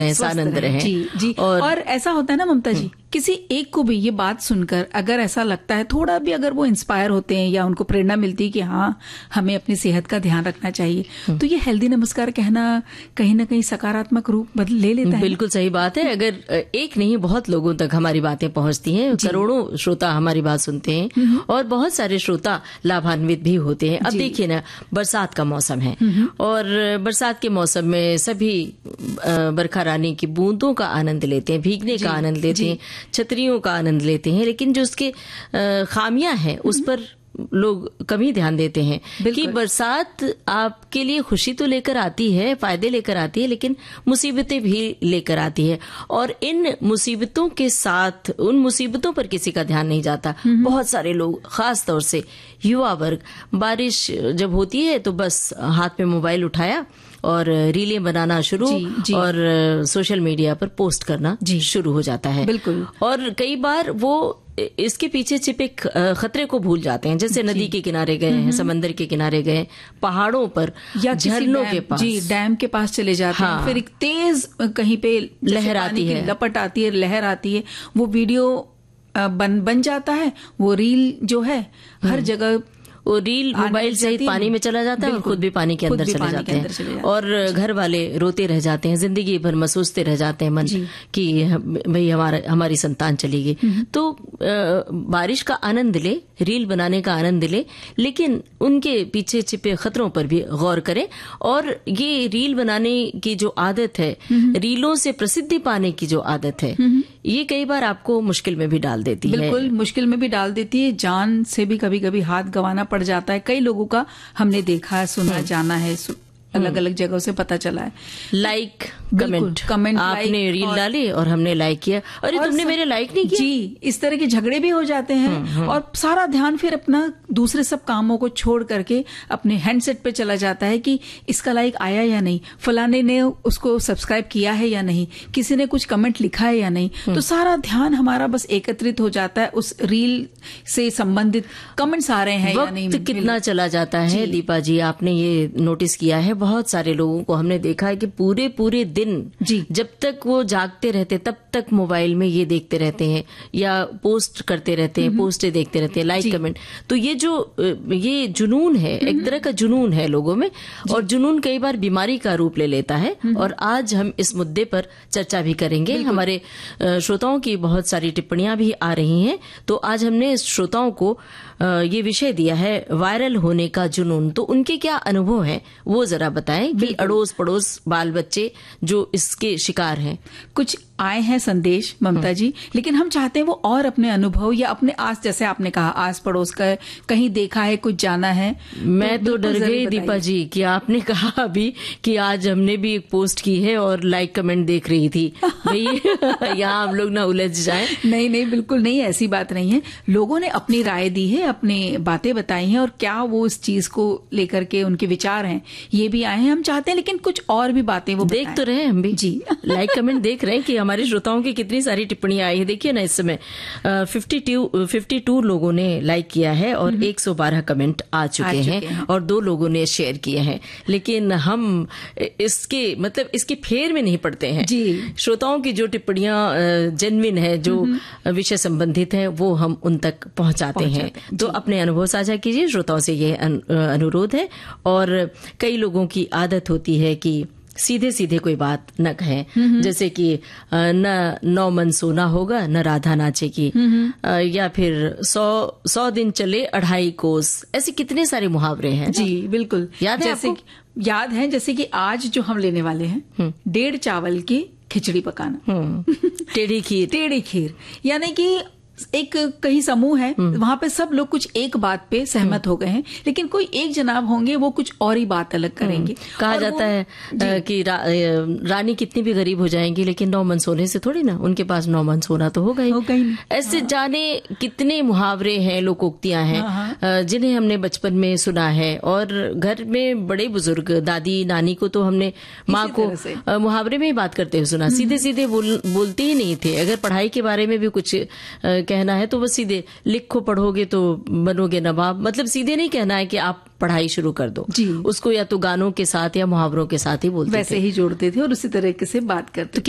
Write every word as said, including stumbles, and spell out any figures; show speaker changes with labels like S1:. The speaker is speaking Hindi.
S1: आनंद रहे।
S2: जी जी और, और ऐसा होता है ना ममता जी, किसी एक को भी ये बात सुनकर अगर ऐसा लगता है, थोड़ा भी अगर वो इंस्पायर होते हैं या उनको प्रेरणा मिलती है कि हाँ हमें अपनी सेहत का ध्यान रखना चाहिए, तो ये हेल्दी नमस्कार कहना कहीं ना कहीं सकारात्मक रूप बदल ले लेता है।
S1: बिल्कुल सही बात है। अगर एक नहीं बहुत लोगों तक हमारी बातें पहुंचती हैं, करोड़ों श्रोता हमारी बात सुनते हैं और बहुत सारे श्रोता लाभान्वित भी होते हैं। अब देखिए ना, बरसात का मौसम है और बरसात के मौसम में सभी बरखा रानी की बूंदों का आनंद लेते हैं, भीगने का आनंद लेते हैं, छतरियों का आनंद लेते हैं, लेकिन जो उसके खामियां हैं उस पर लोग कभी ध्यान देते हैं कि बरसात आपके लिए खुशी तो लेकर आती है, फायदे लेकर आती है, लेकिन मुसीबतें भी लेकर आती है और इन मुसीबतों के साथ उन मुसीबतों पर किसी का ध्यान नहीं जाता। बहुत सारे लोग, खास तौर से युवा वर्ग, बारिश जब होती है तो बस हाथ में मोबाइल उठाया और रीलें बनाना शुरू जी, जी. और सोशल मीडिया पर पोस्ट करना शुरू हो जाता है।
S2: बिल्कुल।
S1: और कई बार वो इसके पीछे छिपे खतरे को भूल जाते हैं, जैसे नदी के किनारे गए हैं, समंदर के किनारे गए, पहाड़ों पर या झरनों के पास,
S2: जी डैम के पास चले जाते हाँ। हैं, फिर एक तेज कहीं पे
S1: लहर आती है,
S2: लपट आती है, लहर आती है, वो वीडियो बन बन जाता है, वो रील जो है हर जगह
S1: वो रील मोबाइल सहित पानी में चला जाता है और खुद भी पानी के अंदर चले जाते हैं और घर वाले रोते रह जाते हैं, जिंदगी भर महसूसते रह जाते हैं मन कि भाई हमारा हमारी संतान चली गई। तो बारिश का आनंद ले, रील बनाने का आनंद ले, लेकिन उनके पीछे छिपे खतरों पर भी गौर करें। और ये रील बनाने की जो आदत है, रीलों से प्रसिद्धि पाने की जो आदत है, ये कई बार आपको मुश्किल में भी डाल देती है।
S2: बिल्कुल मुश्किल में भी डाल देती है, जान से भी कभी कभी हाथ गंवाना पड़ जाता है। कई लोगों का हमने देखा, सुना, जाना है, अलग अलग जगहों से पता चला है।
S1: लाइक कमेंट कमेंट आपने रील डाली और हमने लाइक किया, अरे तुमने मेरे लाइक नहीं किया,
S2: जी इस तरह के झगड़े भी हो जाते हैं और सारा ध्यान फिर अपना दूसरे सब कामों को छोड़ करके अपने हैंडसेट पे चला जाता है कि इसका लाइक आया या नहीं, फलाने ने उसको सब्सक्राइब किया है या नहीं, किसी ने कुछ कमेंट लिखा है या नहीं। तो सारा ध्यान हमारा बस एकत्रित हो जाता है उस रील से संबंधित कमेंट्स आ रहे हैं या नहीं।
S1: वक्त कितना चला जाता है दीपा जी, आपने ये नोटिस किया है? बहुत सारे लोगों को हमने देखा है कि पूरे पूरे दिन जी जब तक वो जागते रहते तब तक मोबाइल में ये देखते रहते हैं या पोस्ट करते रहते हैं, पोस्टें देखते रहते हैं, लाइक कमेंट। तो ये जो ये जुनून है, एक तरह का जुनून है लोगों में, और जुनून कई बार बीमारी का रूप ले लेता है। और आज हम इस मुद्दे पर चर्चा भी करेंगे। हमारे श्रोताओं की बहुत सारी टिप्पणियां भी आ रही हैं, तो आज हमने श्रोताओं को ये विषय दिया है वायरल होने का जुनून। तो उनके क्या अनुभव है वो जरा बताएं कि अड़ोस पड़ोस बाल बच्चे जो इसके शिकार हैं।
S2: कुछ आए हैं संदेश ममता जी, लेकिन हम चाहते हैं वो और अपने अनुभव या अपने आस, जैसे आपने कहा आस पड़ोस का कहीं देखा है, कुछ जाना है।
S1: मैं तो डर गई दीपा जी कि आपने कहा अभी कि आज हमने भी एक पोस्ट की है और लाइक कमेंट देख रही थी, भाई यहाँ हम लोग ना उलझ जाएं।
S2: नहीं नहीं बिल्कुल नहीं, ऐसी बात नहीं है। लोगों ने अपनी राय दी है, अपनी बातें बताई हैं और क्या वो इस चीज को लेकर के उनके विचार हैं ये भी आए हैं। हम चाहते हैं लेकिन कुछ और भी बातें वो
S1: देख तो रहे हैं हम भी
S2: जी
S1: लाइक कमेंट देख रहे हैं कि हमारे श्रोताओं की कितनी सारी टिप्पणियां आई है। देखिए ना, इस समय बावन बावन लोगों ने लाइक किया है और एक सौ बारह कमेंट आ चुके, आ चुके हैं, हैं और दो लोगों ने शेयर किए हैं। लेकिन हम इसके मतलब इसके फेर में नहीं पड़ते हैं
S2: जी।
S1: श्रोताओं की जो टिप्पणियां जेन्युइन है, जो विषय संबंधित है, वो हम उन तक पहुंचाते हैं। तो अपने अनुभव साझा कीजिए, श्रोताओं से ये अनुरोध है। और कई लोगों की आदत होती है कि सीधे सीधे कोई बात न कहें, जैसे कि न नौ मन सोना होगा न राधा नाचेगी, या फिर सौ सौ दिन चले अढ़ाई कोस, ऐसे कितने सारे मुहावरे हैं।
S2: जी बिल्कुल याद है आपको? याद है, जैसे कि आज जो हम लेने वाले हैं डेढ़ चावल की खिचड़ी पकाना,
S1: टेढ़ी खीर,
S2: टेढ़ी खीर, यानी कि एक कहीं समूह है, वहां पे सब लोग कुछ एक बात पे सहमत हो गए हैं, लेकिन कोई एक जनाब होंगे वो कुछ और ही बात अलग करेंगे।
S1: कहा जाता है कि रा, रानी कितनी भी गरीब हो जाएंगी लेकिन नौ मन सोने से थोड़ी ना, उनके पास नौ मन सोना तो होगा ही, होगा ही। ऐसे हाँ। जाने कितने मुहावरे हैं, लोकोक्तियां हैं, हाँ। जिन्हें हमने बचपन में सुना है। और घर में बड़े बुजुर्ग, दादी नानी को तो हमने माँ को मुहावरे में ही बात करते हुए सुना, सीधे सीधे बोल, बोलते ही नहीं थे। अगर पढ़ाई के बारे में भी कुछ कहना है तो बस सीधे लिखो पढ़ोगे तो बनोगे नवाब, मतलब सीधे नहीं कहना है कि आप पढ़ाई शुरू कर दो जी। उसको या तो गानों के साथ या मुहावरों के साथ ही बोलते
S2: वैसे
S1: थे,
S2: ही जोड़ते थे और उसी तरीके से बात करते थे।